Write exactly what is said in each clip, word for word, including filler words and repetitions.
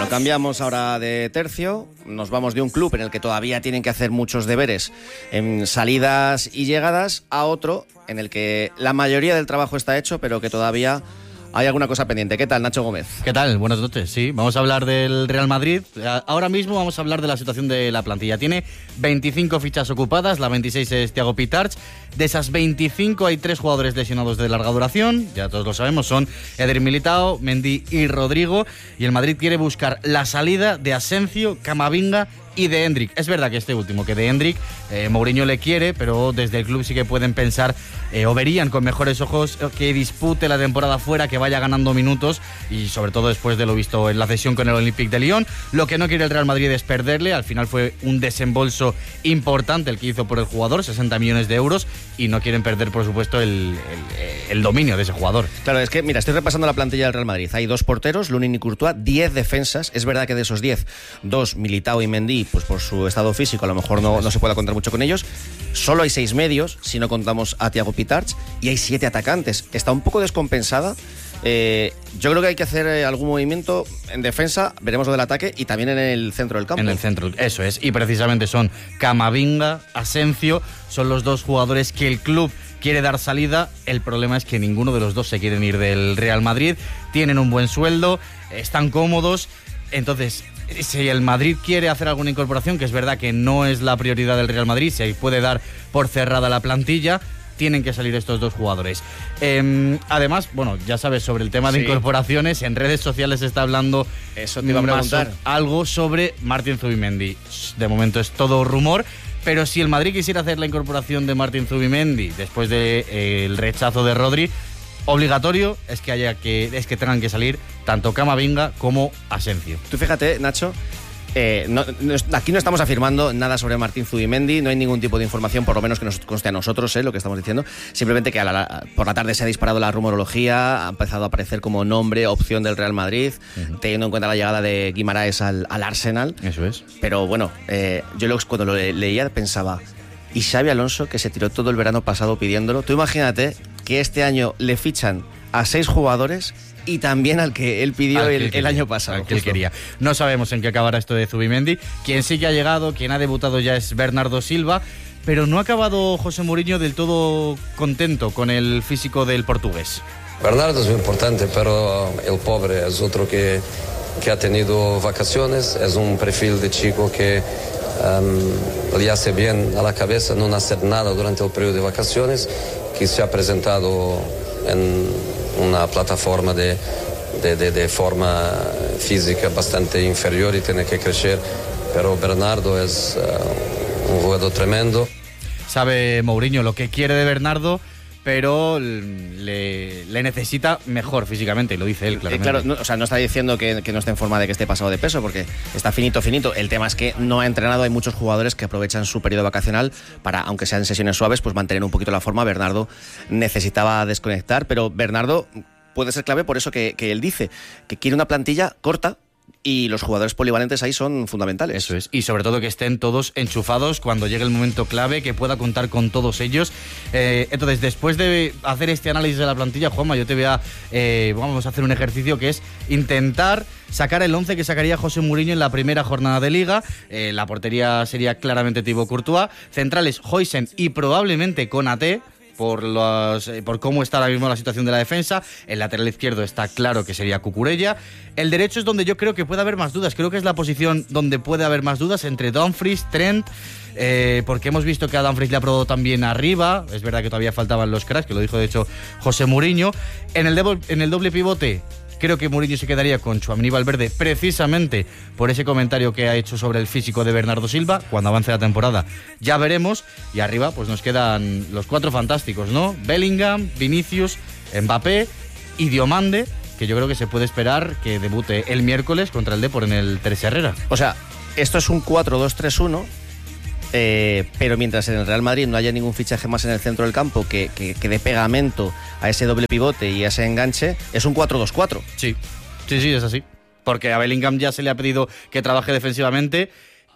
Bueno, cambiamos ahora de tercio, nos vamos de un club en el que todavía tienen que hacer muchos deberes en salidas y llegadas a otro en el que la mayoría del trabajo está hecho, pero que todavía hay alguna cosa pendiente. ¿Qué tal, Nacho Gómez? ¿Qué tal? Buenas noches. Sí, vamos a hablar del Real Madrid. Ahora mismo vamos a hablar de la situación de la plantilla. Tiene veinticinco fichas ocupadas, la veintiséis es Thiago Pitarch. De esas veinticinco hay tres jugadores lesionados de larga duración, ya todos lo sabemos, son Eder Militao, Mendy y Rodrigo. Y el Madrid quiere buscar la salida de Asensio, Camavinga y de Hendrik. Es verdad que este último, que de Hendrik, eh, Mourinho le quiere, pero desde el club sí que pueden pensar, eh, o verían con mejores ojos, que dispute la temporada fuera, que vaya ganando minutos, y sobre todo después de lo visto en la cesión con el Olympique de Lyon. Lo que no quiere el Real Madrid es perderle. Al final fue un desembolso importante el que hizo por el jugador, sesenta millones de euros, y no quieren perder, por supuesto, el, el, el dominio de ese jugador. Claro, es que, mira, estoy repasando la plantilla del Real Madrid. Hay dos porteros, Lunin y Courtois, diez defensas. Es verdad que de esos diez, dos, Militao y Mendy, pues por su estado físico a lo mejor no, no se puede contar mucho con ellos. Solo hay seis medios, si no contamos a Thiago Pitarch, y hay siete atacantes. Está un poco descompensada. Eh, yo creo que hay que hacer eh, algún movimiento en defensa, veremos lo del ataque, y también en el centro del campo. En el centro, eso es, y precisamente son Camavinga, Asensio, son los dos jugadores que el club quiere dar salida. El problema es que ninguno de los dos se quieren ir del Real Madrid, tienen un buen sueldo, están cómodos, entonces si el Madrid quiere hacer alguna incorporación, que es verdad que no es la prioridad del Real Madrid, si puede dar por cerrada la plantilla, tienen que salir estos dos jugadores. Eh, además, bueno, ya sabes, sobre el tema de sí. incorporaciones, en redes sociales se está hablando Eso te iba a preguntar. Más algo sobre Martin Zubimendi. De momento es todo rumor, pero si el Madrid quisiera hacer la incorporación de Martin Zubimendi después del de, eh, rechazo de Rodri, obligatorio es que haya que es que tengan que salir tanto Camavinga como Asensio. Tú fíjate, Nacho, eh, no, no, aquí no estamos afirmando nada sobre Martín Zubimendi, no hay ningún tipo de información, por lo menos que nos conste a nosotros, eh, lo que estamos diciendo. Simplemente que a la, por la tarde se ha disparado la rumorología, ha empezado a aparecer como nombre, opción del Real Madrid, uh-huh. teniendo en cuenta la llegada de Guimaraes al, al Arsenal. Eso es. Pero bueno, eh, yo lo, cuando lo leía pensaba, y Xabi Alonso, que se tiró todo el verano pasado pidiéndolo, tú imagínate que este año le fichan a seis jugadores y también al que él pidió el, el año pasado. Al que él quería. No sabemos en qué acabará esto de Zubimendi. Quien sí que ha llegado, quien ha debutado ya es Bernardo Silva, pero no ha acabado José Mourinho del todo contento con el físico del portugués. Bernardo es muy importante, pero el pobre es otro que, que ha tenido vacaciones, es un perfil de chico que um, le hace bien a la cabeza no hacer nada durante el periodo de vacaciones, que se ha presentado en una plataforma de, de, de, de forma física bastante inferior y tiene que crecer, pero Bernardo es uh, un jugador tremendo. Sabe Mourinho lo que quiere de Bernardo, pero le, le necesita mejor físicamente, y lo dice él claramente. Eh, claro, no, o sea, no está diciendo que, que no esté en forma de que esté pasado de peso, porque está finito, finito. El tema es que no ha entrenado. Hay muchos jugadores que aprovechan su periodo vacacional para, aunque sean sesiones suaves, pues mantener un poquito la forma. Bernardo necesitaba desconectar, pero Bernardo puede ser clave por eso que, que él dice, que quiere una plantilla corta, y los jugadores polivalentes ahí son fundamentales. Eso es, y sobre todo que estén todos enchufados cuando llegue el momento clave, que pueda contar con todos ellos. Eh, entonces, después de hacer este análisis de la plantilla, Juanma, yo te voy a... Eh, vamos a hacer un ejercicio que es intentar sacar el once que sacaría José Mourinho en la primera jornada de Liga. Eh, la portería sería claramente Thibaut Courtois. Centrales, Huijsen y probablemente Konaté, por, los, por cómo está ahora mismo la situación de la defensa. El lateral izquierdo está claro que sería Cucurella. El derecho es donde yo creo que puede haber más dudas. Creo que es la posición donde puede haber más dudas entre Dumfries, Trent, eh, porque hemos visto que a Dumfries le ha probado también arriba. Es verdad que todavía faltaban los cracks, que lo dijo de hecho José Mourinho. En el, de, en el doble pivote, creo que Mourinho se quedaría con Tchouaméni y Valverde, precisamente por ese comentario que ha hecho sobre el físico de Bernardo Silva. Cuando avance la temporada ya veremos. Y arriba pues nos quedan los cuatro fantásticos, ¿no? Bellingham, Vinicius, Mbappé y Diomande, que yo creo que se puede esperar que debute el miércoles contra el Depor en el Teresa Herrera. O sea, esto es un cuatro dos tres uno, eh, pero mientras en el Real Madrid no haya ningún fichaje más en el centro del campo que, que, que dé pegamento a ese doble pivote y a ese enganche, es un cuatro dos cuatro. Sí, sí, sí, es así. Porque a Bellingham ya se le ha pedido que trabaje defensivamente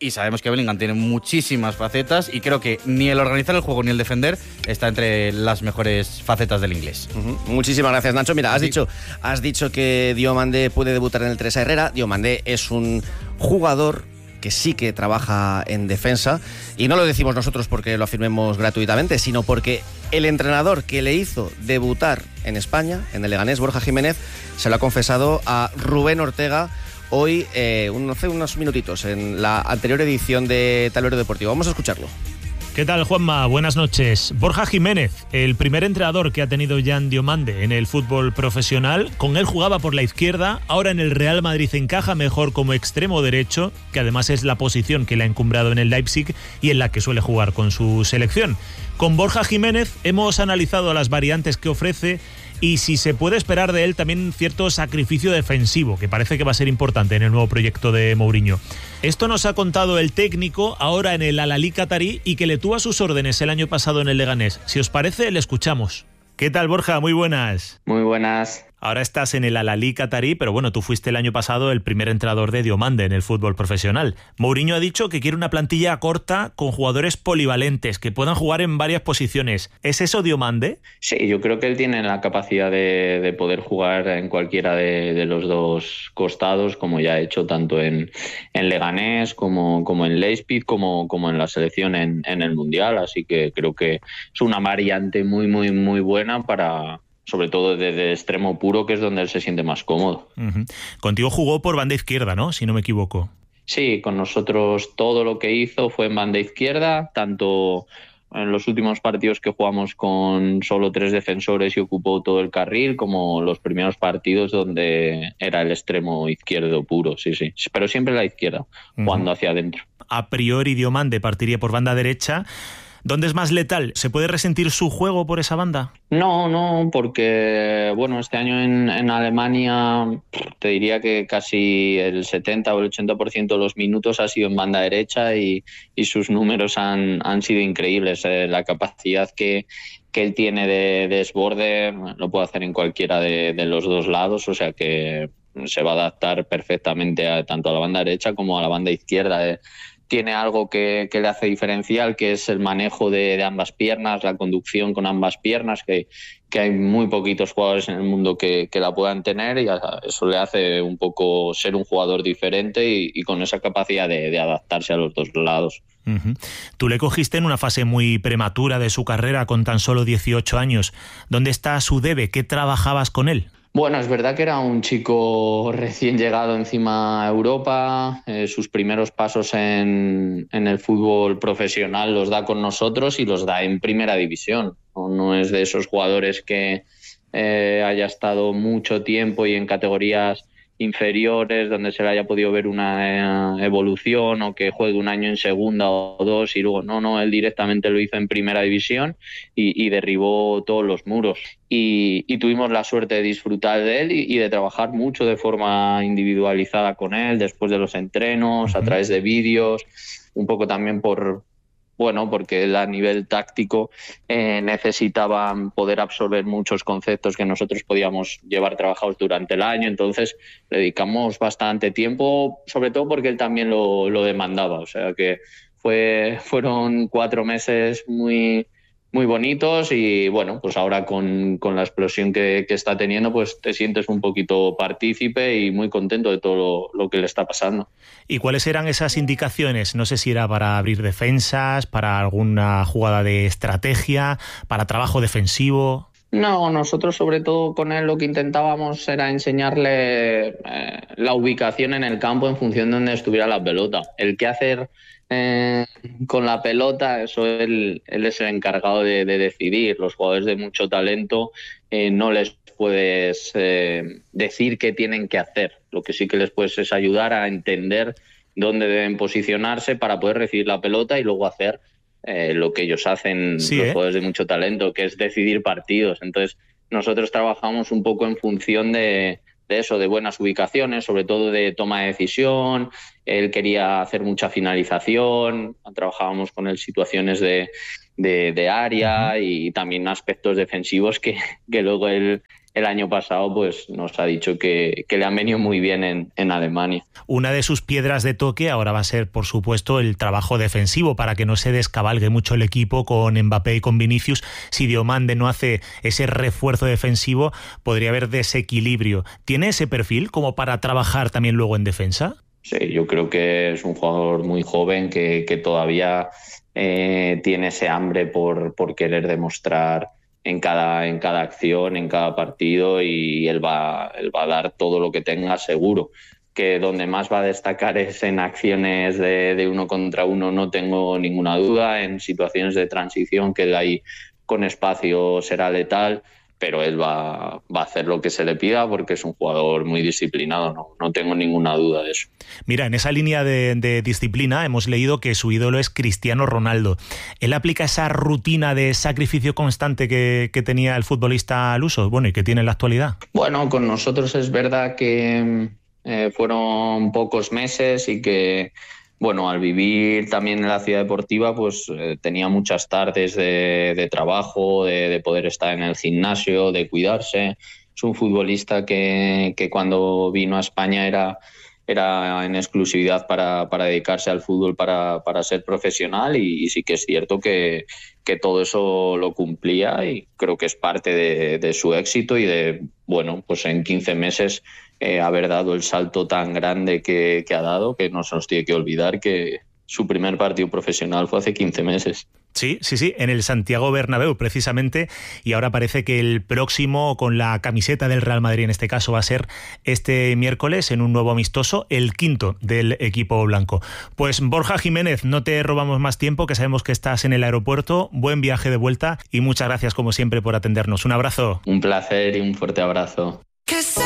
y sabemos que Bellingham tiene muchísimas facetas y creo que ni el organizar el juego ni el defender está entre las mejores facetas del inglés. Uh-huh. Muchísimas gracias, Nacho. Mira, has dicho, has dicho que Diomandé puede debutar en el Teresa Herrera. Diomandé es un jugador que sí que trabaja en defensa, y no lo decimos nosotros porque lo afirmemos gratuitamente, sino porque el entrenador que le hizo debutar en España, en el Leganés, Borja Jiménez, se lo ha confesado a Rubén Ortega hoy, eh, hace unos minutitos, en la anterior edición de Tablero Deportivo. Vamos a escucharlo. ¿Qué tal, Juanma? Buenas noches. Borja Jiménez, el primer entrenador que ha tenido Yan Diomandé en el fútbol profesional. Con él jugaba por la izquierda, ahora en el Real Madrid encaja mejor como extremo derecho, que además es la posición que le ha encumbrado en el Leipzig y en la que suele jugar con su selección. Con Borja Jiménez hemos analizado las variantes que ofrece y si se puede esperar de él también cierto sacrificio defensivo, que parece que va a ser importante en el nuevo proyecto de Mourinho. Esto nos ha contado el técnico ahora en el Al-Ahly Qatarí y que le tuvo a sus órdenes el año pasado en el Leganés. Si os parece, le escuchamos. ¿Qué tal, Borja? Muy buenas. Muy buenas. Ahora estás en el Al-Ahly Qatarí, pero bueno, tú fuiste el año pasado el primer entrenador de Diomandé en el fútbol profesional. Mourinho ha dicho que quiere una plantilla corta con jugadores polivalentes, que puedan jugar en varias posiciones. ¿Es eso Diomandé? Sí, yo creo que él tiene la capacidad de, de poder jugar en cualquiera de, de los dos costados, como ya ha hecho tanto en, en Leganés como, como en Leipzig, como, como en la selección en, en el Mundial. Así que creo que es una variante muy, muy, muy buena para... sobre todo desde extremo puro, que es donde él se siente más cómodo. Uh-huh. Contigo jugó por banda izquierda, ¿no? Si no me equivoco. Sí, con nosotros todo lo que hizo fue en banda izquierda, tanto en los últimos partidos que jugamos con solo tres defensores y ocupó todo el carril, como los primeros partidos donde era el extremo izquierdo puro, sí, sí. Pero siempre la izquierda, uh-huh. jugando hacia adentro. A priori Diomandé partiría por banda derecha. ¿Dónde es más letal? ¿Se puede resentir su juego por esa banda? No, no, porque bueno, este año en, en Alemania te diría que casi el setenta o el ochenta por ciento de los minutos ha sido en banda derecha y, y sus números han, han sido increíbles. Eh, la capacidad que, que él tiene de, de desborde lo puede hacer en cualquiera de, de los dos lados, o sea que se va a adaptar perfectamente a, tanto a la banda derecha como a la banda izquierda. Eh. Tiene algo que, que le hace diferencial, que es el manejo de, de ambas piernas, la conducción con ambas piernas, que, que hay muy poquitos jugadores en el mundo que, que la puedan tener, y eso le hace un poco ser un jugador diferente y, y con esa capacidad de, de adaptarse a los dos lados. Uh-huh. Tú le cogiste en una fase muy prematura de su carrera con tan solo dieciocho años. ¿Dónde está su debe? ¿Qué trabajabas con él? Bueno, es verdad que era un chico recién llegado encima a Europa, eh, sus primeros pasos en, en el fútbol profesional los da con nosotros y los da en primera división. No, no es de esos jugadores que eh, haya estado mucho tiempo y en categorías inferiores donde se le haya podido ver una eh, evolución o que juegue un año en segunda o dos y luego no, no, él directamente lo hizo en primera división y, y derribó todos los muros y, y tuvimos la suerte de disfrutar de él y, y de trabajar mucho de forma individualizada con él después de los entrenos, a través de vídeos, un poco también por... Bueno, porque él a nivel táctico eh, necesitaba poder absorber muchos conceptos que nosotros podíamos llevar trabajados durante el año, entonces le dedicamos bastante tiempo, sobre todo porque él también lo, lo demandaba, o sea que fue, fueron cuatro meses muy, muy bonitos y bueno, pues ahora con, con la explosión que, que está teniendo, pues te sientes un poquito partícipe y muy contento de todo lo, lo que le está pasando. ¿Y cuáles eran esas indicaciones? No sé si era para abrir defensas, para alguna jugada de estrategia, para trabajo defensivo. No, nosotros sobre todo con él lo que intentábamos era enseñarle eh, la ubicación en el campo en función de donde estuviera la pelota. El qué hacer eh, con la pelota, eso él, él es el encargado de, de decidir. Los jugadores de mucho talento eh, no les puedes eh, decir qué tienen que hacer. Lo que sí que les puedes es ayudar a entender dónde deben posicionarse para poder recibir la pelota y luego hacer Eh, lo que ellos hacen, sí, los ¿eh? jugadores de mucho talento, que es decidir partidos. Entonces nosotros trabajamos un poco en función de, de eso, de buenas ubicaciones, sobre todo de toma de decisión. Él quería hacer mucha finalización, trabajábamos con él situaciones de, de, de área y también aspectos defensivos que, que luego él el año pasado, pues nos ha dicho que, que le han venido muy bien en, en Alemania. Una de sus piedras de toque ahora va a ser, por supuesto, el trabajo defensivo, para que no se descabalgue mucho el equipo con Mbappé y con Vinicius. Si Diomande no hace ese refuerzo defensivo, podría haber desequilibrio. ¿Tiene ese perfil como para trabajar también luego en defensa? Sí, yo creo que es un jugador muy joven que, que todavía eh, tiene ese hambre por, por querer demostrar en cada, en cada acción, en cada partido, y él va, él va a dar todo lo que tenga seguro. Que donde más va a destacar es en acciones de, de uno contra uno, no tengo ninguna duda. En situaciones de transición, que él ahí con espacio será letal, pero él va, va a hacer lo que se le pida porque es un jugador muy disciplinado, no, no tengo ninguna duda de eso. Mira, en esa línea de, de disciplina hemos leído que su ídolo es Cristiano Ronaldo. ¿Él aplica esa rutina de sacrificio constante que, que tenía el futbolista al uso, bueno, y que tiene en la actualidad? Bueno, con nosotros es verdad que eh, fueron pocos meses y que, bueno, al vivir también en la ciudad deportiva, pues eh, tenía muchas tardes de, de trabajo, de, de poder estar en el gimnasio, de cuidarse. Es un futbolista que, que cuando vino a España era, era en exclusividad para, para dedicarse al fútbol, para, para ser profesional, y, y sí que es cierto que, que todo eso lo cumplía, y creo que es parte de, de su éxito y de, bueno, pues en quince meses Eh, haber dado el salto tan grande que, que ha dado, que no se nos tiene que olvidar que su primer partido profesional fue hace quince meses. Sí, sí, sí, en el Santiago Bernabéu precisamente, y ahora parece que el próximo con la camiseta del Real Madrid en este caso va a ser este miércoles en un nuevo amistoso, el quinto del equipo blanco. Pues Borja Jiménez, no te robamos más tiempo, que sabemos que estás en el aeropuerto. Buen viaje de vuelta y muchas gracias como siempre por atendernos. Un abrazo. Un placer y un fuerte abrazo.